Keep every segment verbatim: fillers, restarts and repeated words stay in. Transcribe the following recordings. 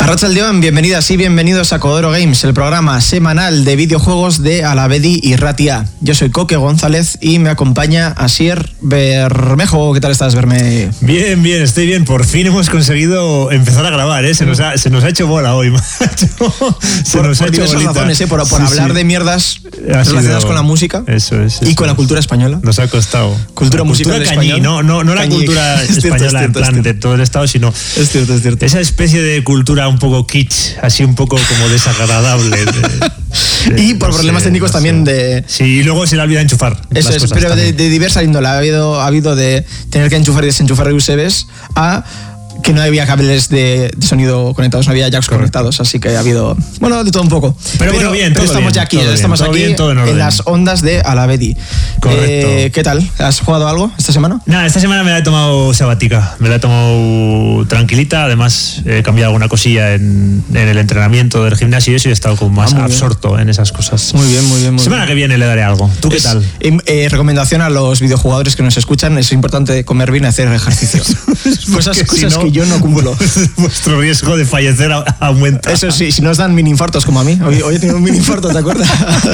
Arratsaldeon, bienvenidas y bienvenidos a Codoro Games, el programa semanal de videojuegos de Alavedi y Ratia. Yo soy Coque González y me acompaña Asier Bermejo. ¿Qué tal estás, Berme? Bien, bien, estoy bien. Por fin hemos conseguido empezar a grabar, ¿eh? Se nos ha, se nos ha hecho bola hoy, macho. Se por, nos por ha hecho bolita. razones, ¿eh? Por, por sí, hablar sí. de mierdas Ha relacionadas sido... con la música. Eso es. Eso y con es. la cultura española. Nos ha costado. Cultura musical cultura española. cañí, no, no, no la Cañí. cultura Es cierto, española es cierto, en plan es cierto. de todo el Estado, sino Es cierto, es cierto. esa especie de cultura un poco kitsch, así un poco como desagradable. De, de, Y por no problemas sé, técnicos no también sé. de... Sí, y luego se le olvida enchufar. Eso las es, cosas pero de, también. de diversa índole. Ha habido, ha habido de tener que enchufar y desenchufar U S Bs a que no había cables de, de sonido conectados, no había jacks Correcto. conectados, así que ha habido, bueno, de todo un poco. Pero bueno, bien, pero todo estamos bien, ya aquí, todo bien, estamos todo aquí bien, todo en en orden. las ondas de Alavedi. Correcto. Eh, ¿Qué tal? ¿Has jugado algo esta semana? Nada, esta semana me la he tomado sabática, me la he tomado tranquilita, además he cambiado alguna cosilla en, en el entrenamiento del gimnasio y eso y he estado como más Ah, muy absorto en esas cosas. Muy bien, muy bien. Muy Semana bien. que viene le daré algo. ¿Tú qué Es, tal? eh, eh, recomendación a los videojugadores que nos escuchan, es importante comer bien y hacer ejercicio. cosas Porque si cosas no, que yo no cumplo. Vuestro riesgo de fallecer a- aumenta. Eso sí, si nos dan mini infartos como a mí. Hoy, hoy he tenido un mini infarto, ¿te acuerdas?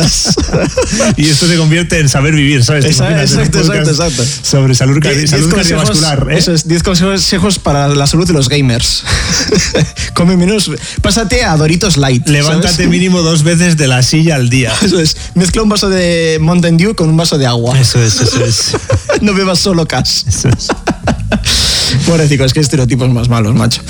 Y esto se convierte en saber vivir, ¿sabes? ¿Te Esa- imaginas en un exacto, exacto, podcast exacto. Sobre salud, cardi- diez salud consejos- cardiovascular, ¿eh? Eso es, diez consejos para la salud de los gamers. Come menos, pásate a Doritos Light. ¿sabes? Levántate mínimo dos veces de la silla al día. Eso es, mezcla un vaso de Mountain Dew con un vaso de agua. Eso es, eso es. No bebas solo cas. Eso es. Pobrecito, es que estereotipos más malos, macho.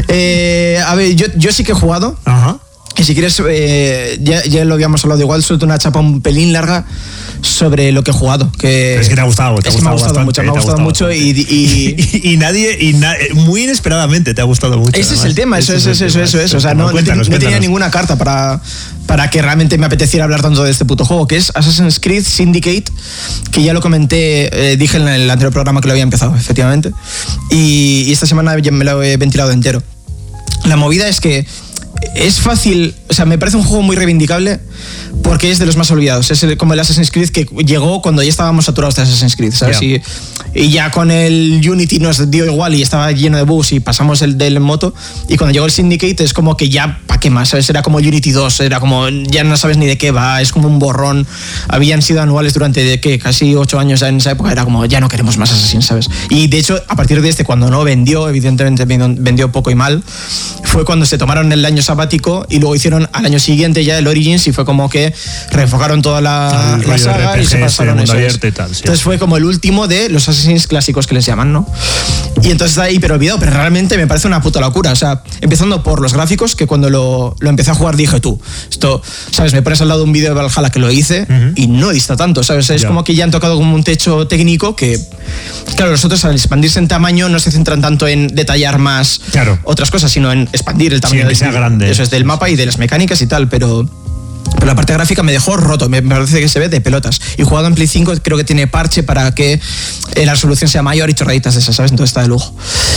Eh, a ver, yo, yo sí que he jugado. Ajá. Y si quieres, eh, ya, ya lo habíamos hablado igual, suelto una chapa un pelín larga sobre lo que he jugado. Que Pero es que te ha gustado, te ha es que me ha gustado gustado bastante, mucho, me ha te ha gustado mucho gustado y, y- Y, y nadie, y na- muy inesperadamente te ha gustado mucho. ese es además. el tema, eso, Ese eso, el eso, tema, eso, ese eso. O es sea, el no, tema. no, ten- Cuéntanos, no tenía cuéntanos. ninguna carta para, para que realmente me apeteciera hablar tanto de este puto juego, que es Assassin's Creed Syndicate, que ya lo comenté, eh, dije en el anterior programa que lo había empezado, efectivamente. Y, y esta semana ya me lo he ventilado entero. La movida es que es fácil, o sea, me parece un juego muy reivindicable porque es de los más olvidados. Es el- como el Assassin's Creed que llegó cuando ya estábamos saturados de Assassin's Creed, ¿sabes? Ya. Y, y ya con el Unity nos dio igual y estaba lleno de bugs y pasamos el del moto. Y cuando llegó el Syndicate es como que ya, ¿para qué más? ¿Sabes? Era como el Unity dos, era como, ya no sabes ni de qué va, es como un borrón. Habían sido anuales durante de, ¿qué? Casi ocho años ya en esa época, era como, ya no queremos más Assassin, ¿sabes? Y de hecho, a partir de este, cuando no vendió, evidentemente vendió poco y mal, fue cuando se tomaron el año sabático y luego hicieron al año siguiente ya el Origins y fue como que reenfocaron toda la, El la rollo saga R P Gs, y se pasaron mundo eso. es. abierto y tal, sí. Entonces fue como el último de los Assassins clásicos que les llaman, ¿no? Y entonces está hiper olvidado, pero realmente me parece una puta locura. O sea, empezando por los gráficos, que cuando lo, lo empecé a jugar dije tú, esto, ¿sabes? Me pones al lado de un vídeo de Valhalla que lo hice Ujú. y no dista tanto, ¿sabes? Es Ya. como que ya han tocado como un techo técnico que, claro, los otros al expandirse en tamaño no se centran tanto en detallar más Claro. otras cosas, sino en expandir el tamaño en que del- sea grande. Eso es, del mapa y de las mecánicas y tal, pero... Pero la parte gráfica me dejó roto, me parece que se ve de pelotas. Y jugado en Play cinco creo que tiene parche para que eh, la resolución sea mayor y chorraditas de esas, ¿sabes? Entonces está de lujo.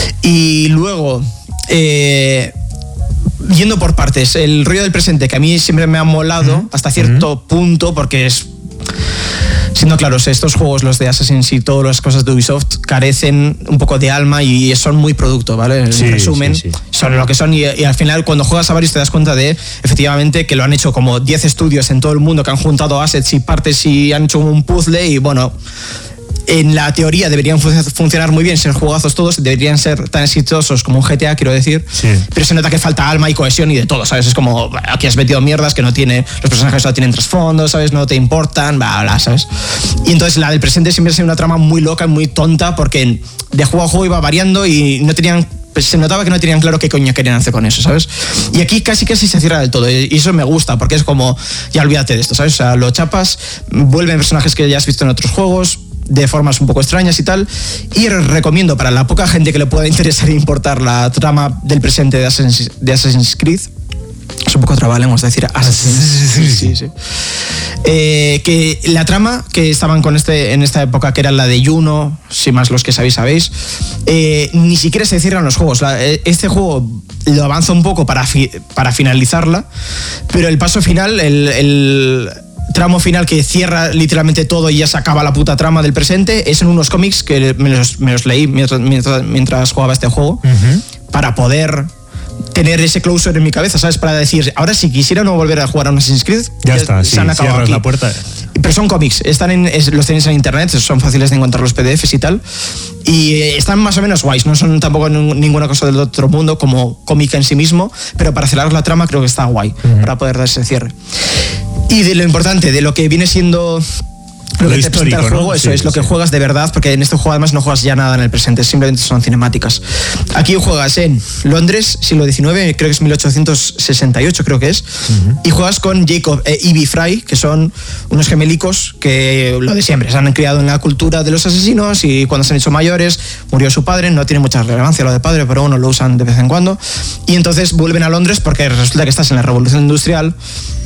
Y luego, eh, yendo por partes, el rollo del presente, que a mí siempre me ha molado Ujú. hasta cierto punto, porque es... Siendo claros, estos juegos, los de Assassin's y todas las cosas de Ubisoft, carecen un poco de alma y son muy producto, ¿vale? En Sí, resumen, sí, sí. son lo que son y, y al final cuando juegas a varios te das cuenta de, efectivamente, que lo han hecho como diez estudios en todo el mundo que han juntado assets y partes y han hecho un puzzle y bueno... En la teoría deberían fun- funcionar muy bien, ser juegazos todos, deberían ser tan exitosos como un G T A, quiero decir, Sí. pero se nota que falta alma y cohesión y de todo, ¿sabes? Es como, aquí has metido mierdas que no tiene, los personajes no tienen trasfondo, ¿sabes? No te importan, bla, bla, ¿sabes? Y entonces la del presente siempre ha sido una trama muy loca, muy tonta, porque de juego a juego iba variando y no tenían... Pues se notaba que no tenían claro qué coño querían hacer con eso, ¿sabes? Y aquí casi casi se cierra del todo. Y eso me gusta, porque es como, ya olvídate de esto, ¿sabes? O sea, lo chapas, vuelven personajes que ya has visto en otros juegos, de formas un poco extrañas y tal. Y recomiendo para la poca gente que le pueda interesar e importar la trama del presente de Assassin's, de Assassin's Creed. Es un poco trabalenguas decir Assassin's Creed. Sí, sí. Eh, que la trama que estaban con este en esta época, que era la de Juno, si más los que sabéis, sabéis, eh, ni siquiera se cierran los juegos. La, este juego lo avanza un poco para, fi, para finalizarla, pero el paso final, el, el tramo final que cierra literalmente todo y ya se acaba la puta trama del presente, es en unos cómics que me los, me los leí mientras, mientras, mientras jugaba este juego, uh-huh. para poder tener ese closure en mi cabeza, ¿sabes? Para decir, ahora si quisiera no volver a jugar a un Assassin's Creed, ya, ya está, se sí, han acabado cierras aquí. la puerta. Pero son cómics, están en, es, los tenéis en internet, son fáciles de encontrar los P D Fs y tal, y eh, están más o menos guays, no son tampoco n- ninguna cosa del otro mundo como cómic en sí mismo, pero para acelerar la trama creo que está guay, uh-huh. para poder dar ese cierre. Y de lo importante, de lo que viene siendo... Lo, lo que te presenta el juego, ¿no? Eso sí, es lo sí. que juegas de verdad, porque en este juego además no juegas ya nada en el presente, simplemente son cinemáticas. Aquí juegas en Londres, siglo diecinueve, creo que es mil ochocientos sesenta y ocho, creo que es, uh-huh. y juegas con Jacob e Ivy Fry, que son unos gemelicos que lo de siempre, se han criado en la cultura de los asesinos y cuando se han hecho mayores, murió su padre, no tiene mucha relevancia lo de padre, pero bueno, lo usan de vez en cuando, y entonces vuelven a Londres porque resulta que estás en la revolución industrial.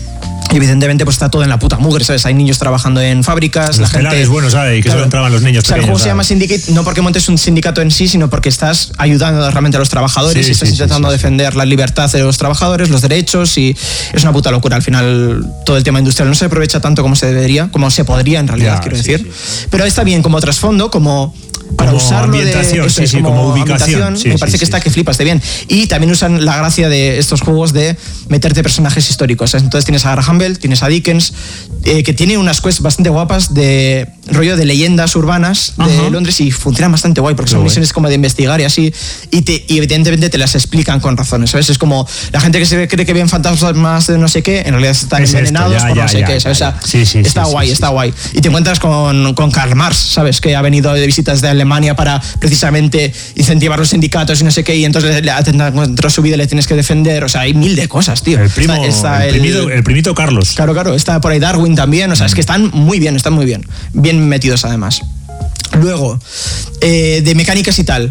Y evidentemente pues está todo en la puta mugre, ¿sabes? Hay niños trabajando en fábricas, los la gente... es bueno, ¿sabes? Y que claro, solo entraban los niños. O sea, pequeños, el juego ¿sabes? se llama Syndicate no porque montes un sindicato en sí, sino porque estás ayudando realmente a los trabajadores sí, y estás sí, intentando sí, sí, defender sí. la libertad de los trabajadores, los derechos, y es una puta locura. Al final todo el tema industrial no se aprovecha tanto como se debería, como se podría en realidad, ya, quiero sí, decir. Sí, sí. Pero está bien como trasfondo, como... para como usarlo ambientación, de, eso, sí, sí, como, como ubicación. Sí, me parece sí, que está sí, que flipas de bien. Y también usan la gracia de estos juegos de meterte personajes históricos. Entonces tienes a Graham Bell, tienes a Dickens, eh, que tiene unas quests bastante guapas de rollo de leyendas urbanas de Ajá. Londres y funcionan bastante guay porque son Muy misiones como de investigar y así. Y, te, y evidentemente te las explican con razones, ¿sabes? Es como la gente que se cree que ven fantasmas de no sé qué, en realidad están es envenenados esto, ya, por ya, no sé ya, qué, ¿sabes? Ya, ya. O sea, sí, sí, está sí, guay, sí, está sí. guay. Y te encuentras con, con Karl Marx, ¿sabes? Que ha venido de visitas de Alemania para precisamente incentivar los sindicatos y no sé qué, y entonces le atenta contra su vida y le tienes que defender. O sea, hay mil de cosas, tío. El primo, está, está el, el, primito, el primito Carlos. Claro, claro, está por ahí Darwin también. O sea, mm. es que están muy bien, están muy bien. Bien metidos además. Luego, eh, de mecánicas y tal.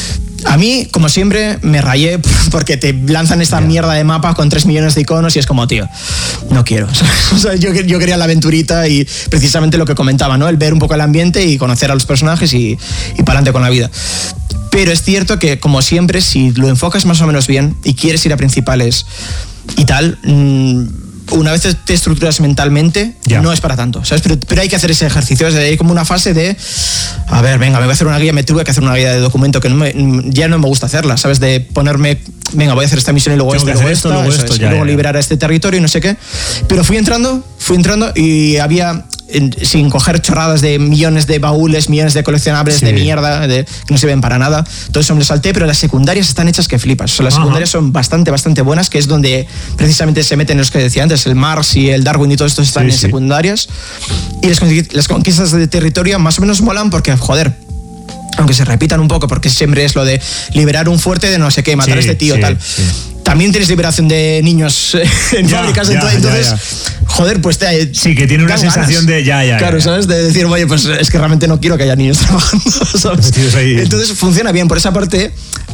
A mí, como siempre, me rayé porque te lanzan esta yeah. mierda de mapa con tres millones de iconos y es como, tío, no quiero. O sea, yo, yo quería la aventurita y precisamente lo que comentaba, ¿no? El ver un poco el ambiente y conocer a los personajes y, y para adelante con la vida. Pero es cierto que, como siempre, si lo enfocas más o menos bien y quieres ir a principales y tal... Mmm, una vez te estructuras mentalmente, ya. no es para tanto, ¿sabes? Pero, pero hay que hacer ese ejercicio, es hay como una fase de, a ver, venga, me voy a hacer una guía, me tuve que hacer una guía de documento que no me, ya no me gusta hacerla, ¿sabes? De ponerme, venga, voy a hacer esta misión y luego esto, luego esto, luego esto, ya, y luego ya. liberar a este territorio y no sé qué. Pero fui entrando, fui entrando y había... sin coger chorradas de millones de baúles, millones de coleccionables sí. de mierda, de, que no se ven para nada. Todo eso me lo salté, pero las secundarias están hechas que flipas. O sea, las Ajá. secundarias son bastante, bastante buenas, que es donde precisamente se meten los que decía antes, el Mars y el Darwin y todo esto están sí, en sí. secundarias. Y las, las conquistas de territorio más o menos molan porque, joder, aunque se repitan un poco, porque siempre es lo de liberar un fuerte de no sé qué, matar sí, a este tío, sí, tal. Sí. También tienes liberación de niños en ya, fábricas, ya, entonces, ya, ya. joder, pues te... Sí, que tiene una sensación ganas. de ya, ya. Claro, ya, ya. ¿sabes? De decir, oye, pues es que realmente no quiero que haya niños trabajando, ¿sabes? Entonces funciona bien, por esa parte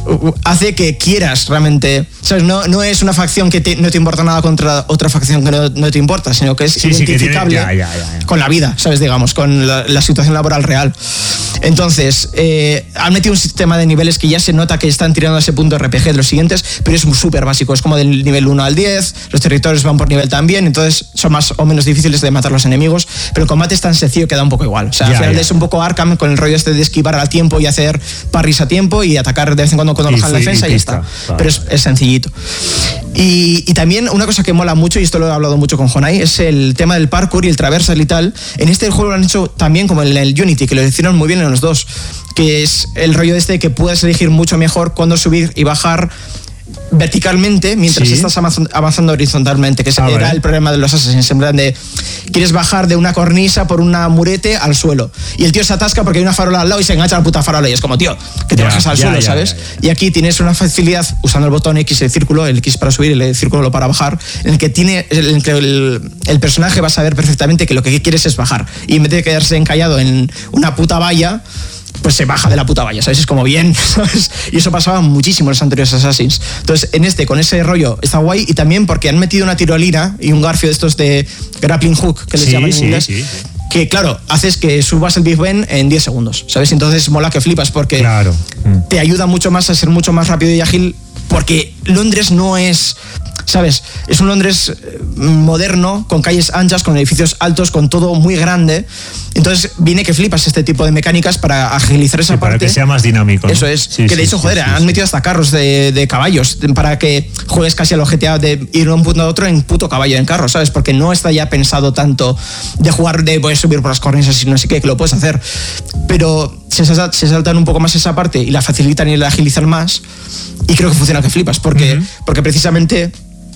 hace que quieras realmente, ¿sabes? No, no es una facción que te, no te importa nada contra otra facción que no, no te importa, sino que es sí, identificable sí, que tiene, ya, ya, ya. con la vida, ¿sabes? Digamos, con la, la situación laboral real. Entonces, eh, han metido un sistema de niveles que ya se nota que están tirando a ese punto R P G de los siguientes, pero es súper básico, es como del nivel uno al diez, los territorios van por nivel también, entonces son más o menos difíciles de matar los enemigos, pero el combate es tan sencillo que da un poco igual. O sea, ya, al final ya. es un poco Arkham con el rollo este de esquivar al tiempo y hacer parries a tiempo y atacar de vez en cuando cuando bajan la defensa y, y ya está. Vale. Pero es, es sencillito. Y, y también una cosa que mola mucho, y esto lo he hablado mucho con Jonai, es el tema del parkour y el traversal y tal. En este juego lo han hecho también como en el Unity, que lo hicieron muy bien en los dos, que es el rollo este que puedes elegir mucho mejor cuándo subir y bajar verticalmente mientras sí. estás avanzando horizontalmente, que ese ah, era vale. el problema de los Assassins, en plan de quieres bajar de una cornisa por una murete al suelo y el tío se atasca porque hay una farola al lado y se engancha a la puta farola y es como, tío, que te ya, bajas al ya, suelo, ya, ¿sabes? Ya, ya, ya. Y aquí tienes una facilidad usando el botón X y el círculo, el X para subir y el círculo para bajar, en el que tiene en el que el, el personaje va a saber perfectamente que lo que quieres es bajar y en vez de quedarse encallado en una puta valla, pues se baja de la puta valla, ¿sabes? Es como bien, ¿sabes? Y eso pasaba muchísimo en los anteriores Assassins. Entonces, en este, con ese rollo, está guay, y también porque han metido una tirolina y un garfio de estos de grappling hook, que les sí, llaman en sí, inglés, sí, sí. que, claro, haces que subas el Big Ben en diez segundos, ¿sabes? Entonces mola que flipas porque claro. te ayuda mucho más a ser mucho más rápido y ágil, porque Londres no es... O ¿sabes? Es un Londres moderno, con calles anchas, con edificios altos, con todo muy grande. Entonces viene que flipas este tipo de mecánicas para agilizar esa sí, parte. Para que sea más dinámico, ¿no? Eso es. Sí, que sí, de hecho, sí, joder, sí, han sí. metido hasta carros de, de caballos para que juegues casi a lo G T A de ir de un punto a otro en puto caballo en carro, ¿sabes? Porque no está ya pensado tanto de jugar de puedes subir por las cornisas y no sé qué, que lo puedes hacer. Pero se, se saltan un poco más esa parte y la facilitan y la agilizan más. Y creo que funciona que flipas, porque, uh-huh. porque precisamente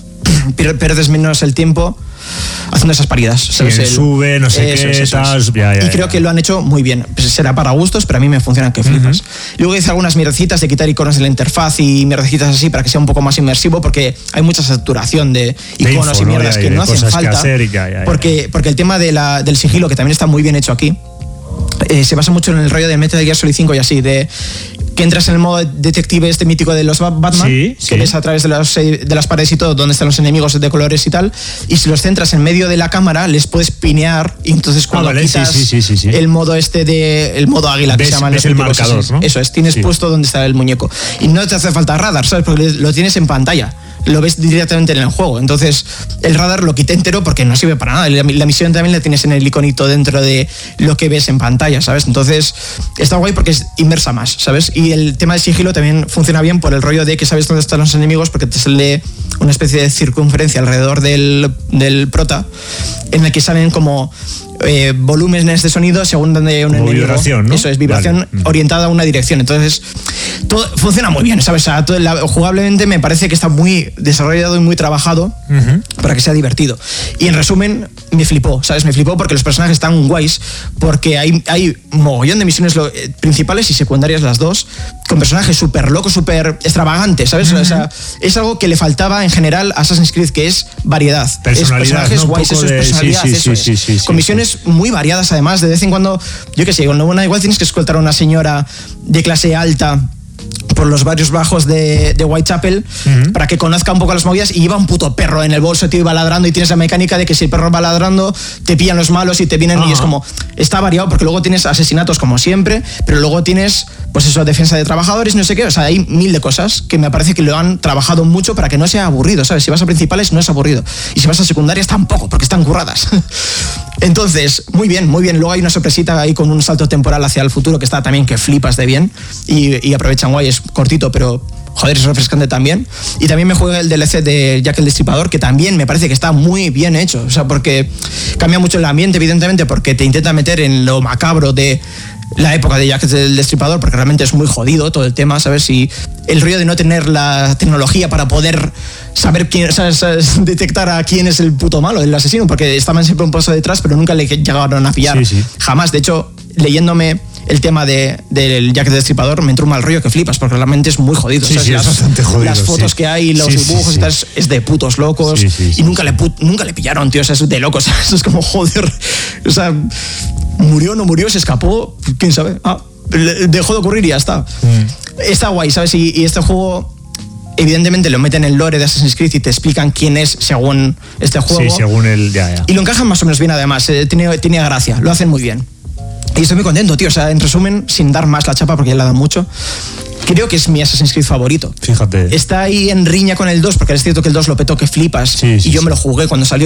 pierdes menos el tiempo haciendo esas paridas. Sí, el sube, no sé eso, qué, eso, tal, eso. Ya, ya, y creo ya. que lo han hecho muy bien. Pues será para gustos, pero a mí me funcionan que flipas. Uh-huh. Luego hice algunas mierdecitas de quitar iconos de la interfaz y mierdecitas así para que sea un poco más inmersivo, porque hay mucha saturación de iconos de info, y mierdas ¿no? que no hacen falta. Que ya, ya, ya. Porque, porque el tema de la, del sigilo, que también está muy bien hecho aquí, eh, se basa mucho en el rollo de Metal Gear Solid cinco y así, de que entras en el modo detective este mítico de los Batman, sí, que sí. ves a través de, los, de las paredes y todo donde están los enemigos de colores y tal, y si los centras en medio de la cámara les puedes pinear, y entonces cuando ah, vale, quitas sí, sí, sí, sí. el modo este de el modo águila, ves, que se llama ves el marcador, esos, ¿no? Eso es, tienes sí. puesto donde está el muñeco y no te hace falta radar, ¿sabes? Porque lo tienes en pantalla, lo ves directamente en el juego. Entonces el radar lo quité entero porque no sirve para nada. La, la misión también la tienes en el iconito dentro de lo que ves en pantalla, ¿sabes? Entonces está guay porque es inmersa más, ¿sabes? Y el tema de sigilo también funciona bien por el rollo de que sabes dónde están los enemigos, porque te sale una especie de circunferencia alrededor del, del prota en el que salen como eh, volúmenes de sonido según donde un como enemigo. Vibración, ¿no? Eso es, vibración vale. orientada a una dirección. Entonces todo funciona muy bien, ¿sabes? O sea, todo, la, jugablemente me parece que está muy desarrollado y muy trabajado uh-huh. para que sea divertido. Y en resumen, me flipó, ¿sabes? Me flipó porque los personajes están guays, porque hay, hay mogollón de misiones lo, eh, principales y secundarias, las dos, con personajes súper locos, súper extravagantes, ¿sabes? Uh-huh. O sea, es algo que le faltaba en general a Assassin's Creed, que es variedad. Personalidad, es personajes ¿no? guays, eso de... es personalidad, sí, sí, eso sí, es. Sí, sí, con sí, misiones sí. muy variadas, además, de vez en cuando, yo qué sé, cuando una igual tienes que escoltar a una señora de clase alta por los barrios bajos de, de Whitechapel uh-huh. para que conozca un poco las movidas, y lleva un puto perro en el bolso, tío, y va ladrando, y tienes la mecánica de que si el perro va ladrando te pillan los malos y te vienen uh-huh. y es como, está variado porque luego tienes asesinatos como siempre, pero luego tienes pues eso, defensa de trabajadores, no sé qué, o sea, hay mil de cosas que me parece que lo han trabajado mucho para que no sea aburrido, ¿sabes? Si vas a principales no es aburrido, y si vas a secundarias tampoco, porque están curradas. Entonces, muy bien, muy bien. Luego hay una sorpresita ahí con un salto temporal hacia el futuro que está también que flipas de bien, y, y aprovechan guay, es cortito, pero joder, es refrescante también. Y también me jugué el D L C de Jack el Destripador, que también me parece que está muy bien hecho, o sea, porque cambia mucho el ambiente, evidentemente, porque te intenta meter en lo macabro de la época de Jack el Destripador, porque realmente es muy jodido todo el tema, ¿sabes? Y el rollo de no tener la tecnología para poder saber quién, ¿sabes? ¿sabes? Detectar a quién es el puto malo, el asesino, porque estaban siempre un paso detrás, pero nunca le llegaron a pillar. Sí, sí. Jamás. De hecho, leyéndome el tema de, del Jack el Destripador, me entró un mal rollo que flipas, porque realmente es muy jodido. Sí, ¿sabes? sí, las, es bastante jodido. Las fotos sí. que hay, los sí, dibujos sí, sí. y tal, es, es de putos locos. Sí, sí, sí, y nunca, sí. Le pu- nunca le pillaron, tío. O sea, es de locos. Eso es como, joder. O sea, murió, no murió, se escapó. ¿Quién sabe? Ah, dejó de ocurrir y ya está. Mm. Está guay, ¿sabes? Y, y este juego, evidentemente, lo meten en el lore de Assassin's Creed y te explican quién es según este juego. Sí, según el... Ya, ya. Y lo encajan más o menos bien, además. Eh, tenía, tenía gracia. Lo hacen muy bien. Y estoy muy contento, tío. O sea, en resumen, sin dar más la chapa, porque ya la dan mucho, creo que es mi Assassin's Creed favorito. Fíjate. Está ahí en riña con el dos, porque es cierto que el dos lo petó que flipas. Sí, sí, y yo sí. me lo jugué cuando salió.